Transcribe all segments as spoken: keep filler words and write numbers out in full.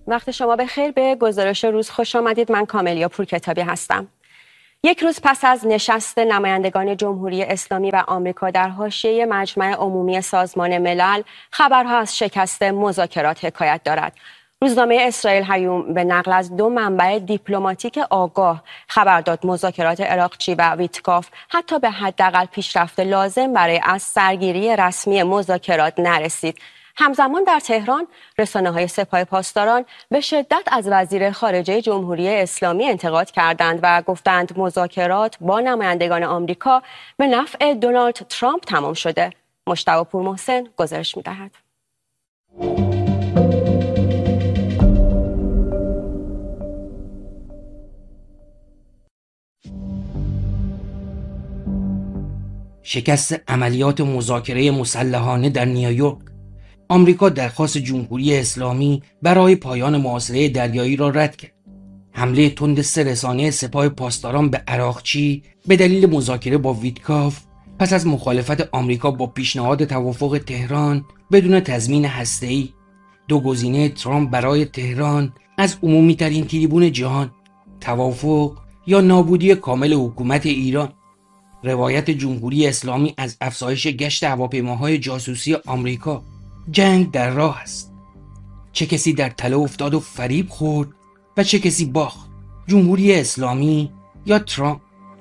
وقت شما بخیر. به گزارش روز خوش آمدید. من کاملیا پورکتابی هستم. یک روز پس از نشست نمایندگان جمهوری اسلامی و آمریکا در حاشیه مجمع عمومی سازمان ملل، خبرها از شکست مذاکرات حکایت دارد. روزنامه اسرائیل هیوم به نقل از دو منبع دیپلماتیک آگاه خبر داد مذاکرات اراقچی و ویتکاف حتی به حداقل پیشرفت لازم برای از سرگیری رسمی مذاکرات نرسید. همزمان در تهران رسانه‌های سپاه پاسداران به شدت از وزیر خارجه جمهوری اسلامی انتقاد کردند و گفتند مذاکرات با نمایندگان آمریکا به نفع دونالد ترامپ تمام شده. مجتبی پورمحسن گزارش می‌دهد. شکست عملیات مذاکره مسلحانه در نیویورک. آمریکا درخواست جمهوری اسلامی برای پایان محاصره دریایی را رد کرد. حمله تند سه رسانه سپاه پاسداران به اراقچی به دلیل مذاکره با ویتکاف پس از مخالفت آمریکا با پیشنهاد توافق تهران بدون تضمین هسته‌ای، دو گزینه ترامپ برای تهران از عمومی ترین تریبون جهان، توافق یا نابودی کامل حکومت ایران. روایت جمهوری اسلامی از افزایش گشت هواپیماهای جاسوسی آمریکا. جنگ در راه است. چه کسی در تله افتاد و فریب خورد و چه کسی باخت؟ جمهوری اسلامی یا ترامپ؟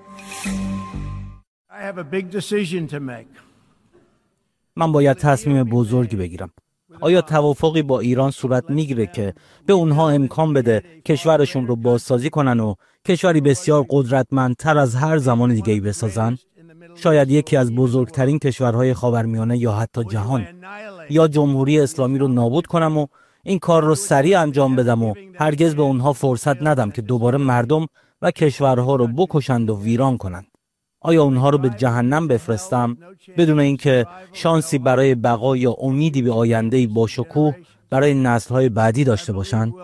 من باید تصمیم بزرگی بگیرم. آیا توافقی با ایران صورت میگیره که به اونها امکان بده کشورشون رو بازسازی کنن و کشوری بسیار قدرتمندتر از هر زمان دیگه‌ای بسازن؟ شاید یکی از بزرگترین کشورهای خاورمیانه یا حتی جهان. یا جمهوری اسلامی رو نابود کنم و این کار رو سریع انجام بدم و هرگز به اونها فرصت ندم که دوباره مردم و کشورها رو بکشند و ویران کنند. آیا اونها رو به جهنم بفرستم بدون اینکه شانسی برای بقا یا امیدی به آینده‌ای با شکوه برای نسل‌های بعدی داشته باشند؟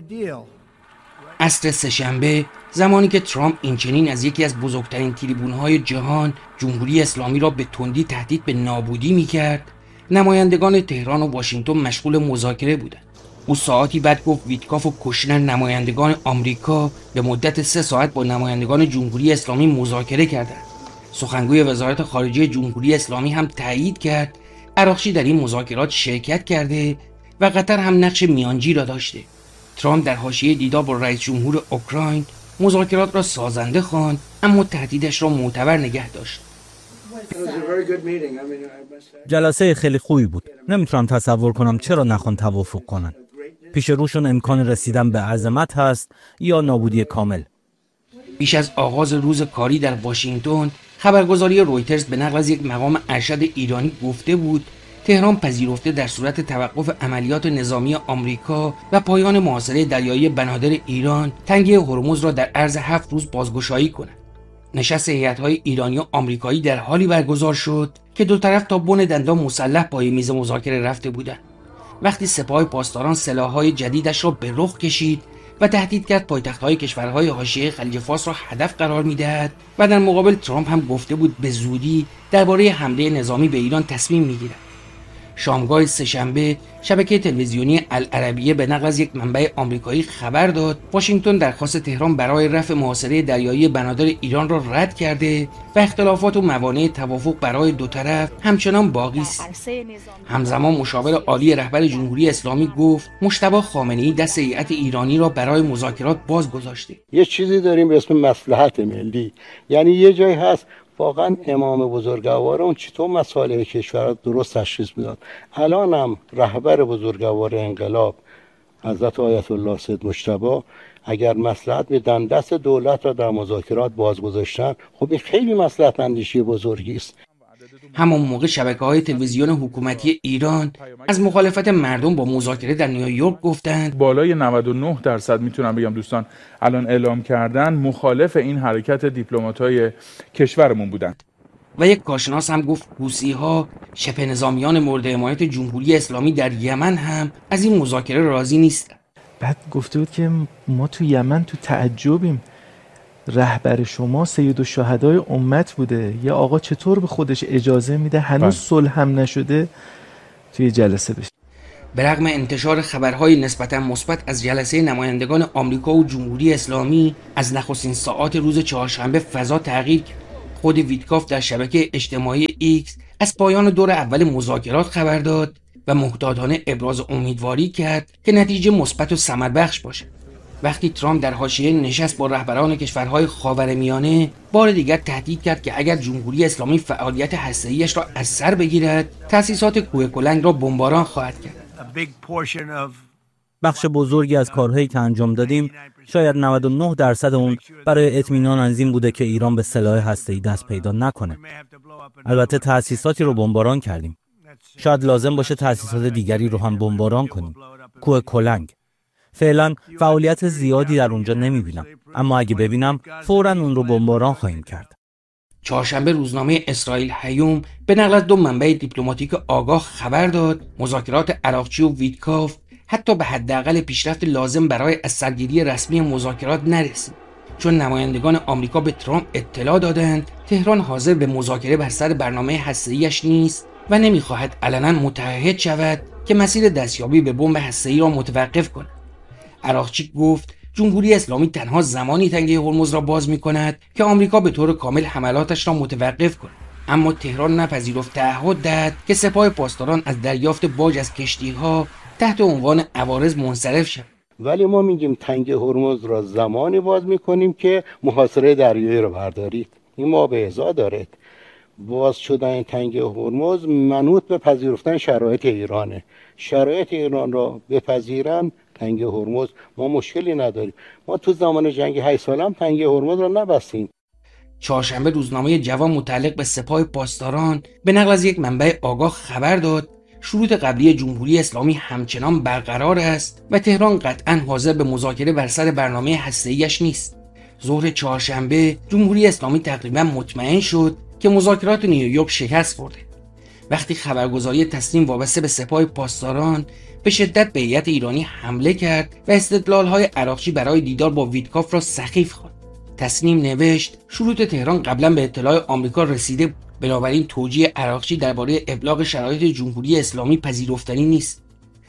عصر سه‌شنبه، زمانی که ترامپ اینچنین از یکی از بزرگترین تریبون‌های جهان جمهوری اسلامی را به تندی تهدید به نابودی می‌کرد، نمایندگان تهران و واشنگتن مشغول مذاکره بودند. او ساعتی بعد گفت ویتکاف و کشنر نمایندگان آمریکا به مدت سه ساعت با نمایندگان جمهوری اسلامی مذاکره کردند. سخنگوی وزارت خارجه جمهوری اسلامی هم تایید کرد اراقچی در این مذاکرات شرکت کرده و قطر هم نقش میانجی را داشته. ترامپ در حاشیه دیدار با رئیس جمهور اوکراین مذاکرات را سازنده خواند، اما تهدیدش را معتبر نگه داشت. جلسه خیلی خوبی بود. نمیتونم تصور کنم چرا نخوان توافق کنن. پیش روشون امکان رسیدن به عظمت هست یا نابودی کامل. پیش از آغاز روز کاری در واشنگتن، خبرگزاری رویترز به نقل از یک مقام ارشد ایرانی گفته بود تهران پذیرفته در صورت توقف عملیات نظامی آمریکا و پایان محاصره دریایی بنادر ایران تنگه هرمز را در عرض هفت روز بازگشایی کند. نشست هیئت‌های ایرانی و آمریکایی در حالی برگزار شد که دو طرف تا بن دندان مسلح پای میز مذاکره رفته بودند. وقتی سپاه پاسداران سلاح‌های جدیدش را به رخ کشید و تهدید کرد پایتخت‌های کشورهای حاشیه خلیج فارس را هدف قرار می‌دهد و در مقابل ترامپ هم گفته بود به زودی درباره حمله نظامی به ایران تصمیم می‌گیرد. شامگاه سه‌شنبه شبکه تلویزیونی العربیه به نقل از یک منبع آمریکایی خبر داد واشنگتن درخواست تهران برای رفع محاصره دریایی بنادر ایران را رد کرده و اختلافات و موانع توافق برای دو طرف همچنان باقی است. همزمان مشاور عالی رهبر جمهوری اسلامی گفت مجتبی خامنه‌ای دست هیئت ایرانی را برای مذاکرات باز گذاشته. یه چیزی داریم به اسم مصلحت ملی، یعنی یه جایی هست واقعا امام بزرگوار اون چطور مسائل کشور درست تشخیص میداد. الان هم رهبر بزرگوار انقلاب حضرت آیت الله سید مجتبی اگر مصلحت میدن دست دولت را در مذاکرات باز گذاشتن، خب این خیلی مصلحت اندیشی بزرگی است. همون موقع شبکه‌های تلویزیون حکومتی ایران از مخالفت مردم با مذاکره در نیویورک گفتند بالای نود و نه درصد میتونم بگم دوستان الان اعلام کردن مخالف این حرکت دیپلمات‌های کشورمون بودن. و یک کارشناس هم گفت حوثی‌ها شبه نظامیان مورد حمایت جمهوری اسلامی در یمن هم از این مذاکره راضی نیستند. بعد گفته بود که ما تو یمن تو تعجبیم، رهبر شما سید الشهدای امت بوده، یه آقا چطور به خودش اجازه میده هنوز صلح هم نشده توی جلسه بشه. به رغم انتشار خبرهای نسبتا مثبت از جلسه نمایندگان آمریکا و جمهوری اسلامی، از نخستین ساعات روز چهارشنبه فضا تغییر کرد. خود ویتکاف در شبکه اجتماعی ایکس از پایان دور اول مذاکرات خبر داد و محتاطانه ابراز امیدواری کرد که نتیجه مثبت و ثمربخش باشد. وقتی ترامپ در حاشیه نشست با رهبران کشورهای خاورمیانه بار دیگر تهدید کرد که اگر جمهوری اسلامی فعالیت هسته‌ایش را از سر بگیرد، تأسیسات کوه کلنگ را بمباران خواهد کرد. بخش بزرگی از کارهایی که انجام دادیم، شاید نود و نه درصد اون برای اطمینان از این بوده که ایران به سلاح هسته‌ای دست پیدا نکنه. البته تأسیساتی رو بمباران کردیم. شاید لازم باشه تأسیسات دیگری رو هم بمباران کنیم. کوه کلنگ. فعلا فعالیت زیادی در اونجا نمیبینم، اما اگه ببینم فوراً اون رو بمباران خواهیم کرد. چهارشنبه روزنامه اسرائیل هیوم به نقل از دو منبع دیپلماتیک آگاه خبر داد مذاکرات عراقچی و ویتکاف حتی به حداقل پیشرفت لازم برای از سرگیری رسمی مذاکرات نرسید، چون نمایندگان آمریکا به ترامپ اطلاع دادند تهران حاضر به مذاکره بر سر برنامه هسته‌ایش نیست و نمیخواهد علنا متعهد شود که مسیر دستیابی به بمب هسته‌ای را متوقف کند. عراقچی گفت جمهوری اسلامی تنها زمانی تنگه هرمز را باز می‌کند که آمریکا به طور کامل حملاتش را متوقف کند، اما تهران نپذیرفت تعهد دهد که سپاه پاسداران از دریافت باج از کشتی‌ها تحت عنوان عوارض منصرف شود. ولی ما میگیم تنگه هرمز را زمانی باز میکنیم که محاصره دریایی را بردارید. این ما به ازا دارد. باز شدن تنگه هرمز منوط به پذیرفتن شرایط ایرانه. شرایط ایران را بپذیرن تنگه هرمز ما مشکلی نداریم. ما تو زمان جنگ هشت ساله هم تنگه هرمز را نبستیم. چهارشنبه روزنامه جوان متعلق به سپاه پاسداران به نقل از یک منبع آگاه خبر داد شروط قبلی جمهوری اسلامی همچنان برقرار است و تهران قطعاً حاضر به مذاکره بر سر برنامه هسته‌ایش نیست. ظهر چهارشنبه جمهوری اسلامی تقریباً مطمئن شد که مذاکرات نیویورک شکست خورده. وقتی خبرگزاری تسنیم وابسته به سپاه پاسداران به شدت به هیئت ایرانی حمله کرد و استدلال‌های عراقچی برای دیدار با ویتکاف را سخیف خواند. تسنیم نوشت شروط تهران قبلا به اطلاع آمریکا رسیده بود، بنابراین توجیه عراقچی درباره ابلاغ شرایط جمهوری اسلامی پذیرفتنی نیست.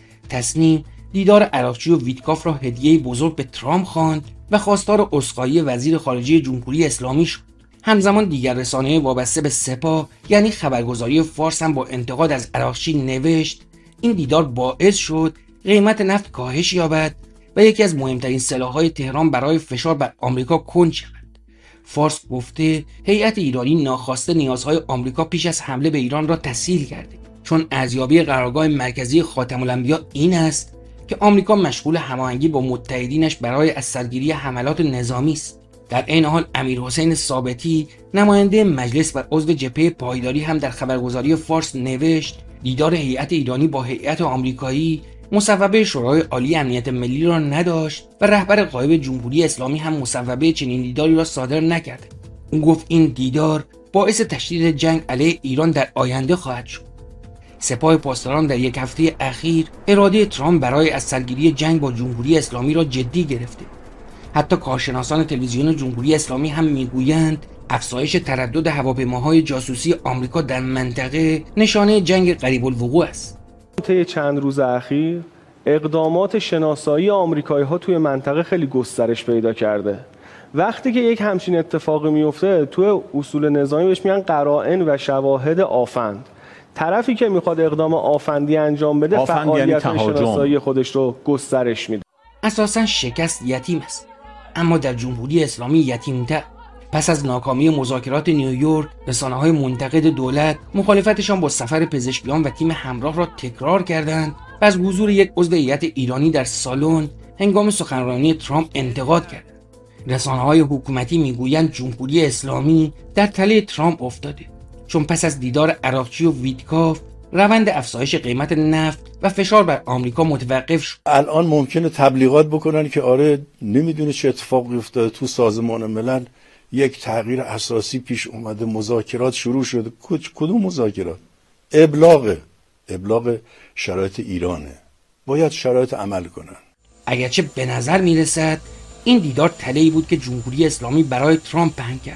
تسنیم دیدار عراقچی و ویتکاف را هدیه بزرگ به ترامپ خواند و خواستار عذرخواهی وزیر خارجه جمهوری اسلامی شد. همزمان دیگر رسانه وابسته به سپاه یعنی خبرگزاری فارس هم با انتقاد از عراقچی نوشت این دیدار باعث شد قیمت نفت کاهش یابد و یکی از مهمترین سلاح‌های تهران برای فشار بر آمریکا کند شود. فارس گفته هیئت ایرانی ناخواسته نیازهای آمریکا پیش از حمله به ایران را تسهیل کرده، چون ارزیابی قرارگاه مرکزی خاتم الانبیا این است که آمریکا مشغول هماهنگی با متحدینش برای از سرگیری حملات نظامی است. در این حال امیرحسین ثابتی نماینده مجلس و عضو جبهه پایداری هم در خبرگزاری فارس نوشت دیدار هیئت ایرانی با هیئت آمریکایی مصوبه شورای عالی امنیت ملی را نداشت و رهبر غایب جمهوری اسلامی هم مصوبه چنین دیداری را صادر نکرد. او گفت این دیدار باعث تشدید جنگ علیه ایران در آینده خواهد شد. سپاه پاسداران در یک هفته اخیر اراده ترامپ برای از سرگیری جنگ با جمهوری اسلامی را جدی گرفته. حتی کارشناسان تلویزیون جمهوری اسلامی هم میگویند افزایش تردد هواپیماهای جاسوسی آمریکا در منطقه نشانه جنگ قریب الوقوع است. طی چند روز اخیر اقدامات شناسایی آمریکایی‌ها توی منطقه خیلی گسترش پیدا کرده. وقتی که یک همچین اتفاقی میفته توی اصول نظامی بهش میگن قرائن و شواهد آفند. طرفی که میخواد اقدام آفندی انجام بده فعالیت یعنی شناسایی خودش رو گسترش میده. اساساً شکست یتیم است، اما در جمهوری اسلامی یتیم‌تر. پس از ناکامی مذاکرات نیویورک، رسانه‌های منتقد دولت مخالفتشان با سفر پزشکیان و تیم همراه را تکرار کردند و از حضور یک عضو هیئت ایرانی در سالن هنگام سخنرانی ترامپ انتقاد کردند. رسانه‌های حکومتی میگویند جمهوری اسلامی در تله ترامپ افتاده، چون پس از دیدار عراقچی و ویتکاف روند افزایش قیمت نفت و فشار بر آمریکا متوقف شد. الان ممکنه تبلیغات بکنن که آره نمیدونه چه اتفاقی افتاده تو سازمان ملل، یک تغییر اساسی پیش اومده، مذاکرات شروع شده. کدوم مذاکرات؟ ابلاغ ابلاغ شرایط ایرانه، باید شرایط عمل کنن. اگرچه به نظر میرسد این دیدار تله‌ای بود که جمهوری اسلامی برای ترامپ پهن کرد.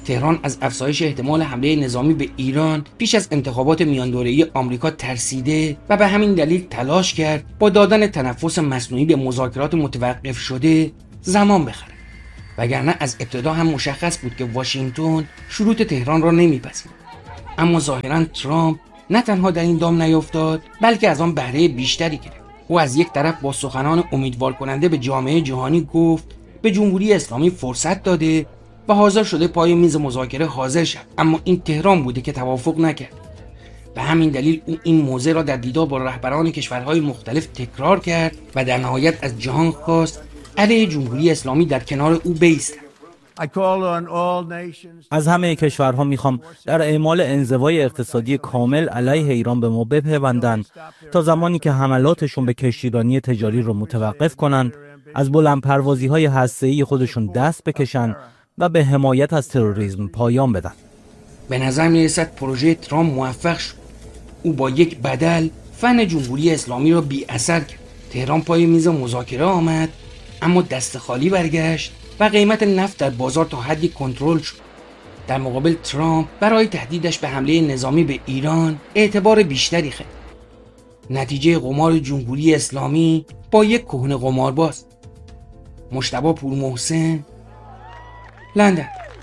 تهران از افزایش احتمال حمله نظامی به ایران پیش از انتخابات میان دوره‌ای آمریکا ترسیده و به همین دلیل تلاش کرد با دادن تنفس مصنوعی به مذاکرات متوقف شده زمان بخره. وگرنه از ابتدا هم مشخص بود که واشنگتن شروط تهران را نمیپذیرد. اما ظاهراً ترامپ نه تنها در این دام نیفتاد، بلکه از آن بهره بیشتری گرفت. او از یک طرف با سخنان امیدوار کننده به جامعه جهانی گفت به جمهوری اسلامی فرصت داده و حاضر شده پای میز مذاکره حاضر شد، اما این تهران بوده که توافق نکرد. به همین دلیل او این موضع را در دیدار با رهبران کشورهای مختلف تکرار کرد و در نهایت از جهان خواست علیه جمهوری اسلامی در کنار او بایستند. از همه کشورها میخوام در اعمال انزوای اقتصادی کامل علیه ایران به ما بپیوندند تا زمانی که حملاتشون به کشتیرانی تجاری رو متوقف کنند، از بلندپروازی‌های هسته‌ای خودشون دست بکشن و به حمایت از تروریسم پایان بدن. به نظر میرسد پروژه ترامپ موفق شد. او با یک بدل فن جمهوری اسلامی را بی اثر کرد. تهران پای میز مذاکره آمد، اما دست خالی برگشت و قیمت نفت در بازار تا حدی کنترل شد. در مقابل ترامپ برای تهدیدش به حمله نظامی به ایران اعتبار بیشتری خرید. نتیجه قمار جمهوری اسلامی با یک کهنه قمارباز. مجتبی پورمحسن، لندن.